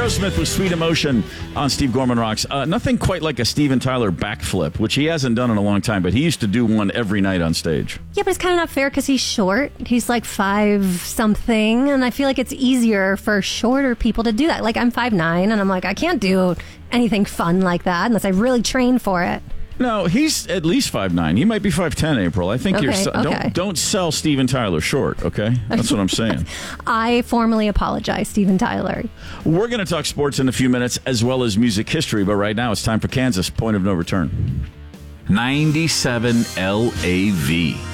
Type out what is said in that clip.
Aerosmith with Sweet Emotion on Steve Gorman Rocks. Nothing quite like a Steven Tyler backflip, which he hasn't done in a long time, but he used to do one every night on stage. Yeah, but it's kind of not fair because he's short. He's like 5-something, and I feel like it's easier for shorter people to do that. Like, I'm 5'9", and I'm like, I can't do anything fun like that unless I really train for it. No, he's at least 5'9". He might be 5'10", April. I think don't sell Steven Tyler short, okay? That's what I'm saying. I formally apologize, Steven Tyler. We're going to talk sports in a few minutes as well as music history, but right now it's time for Kansas Point of No Return. 97 LAV.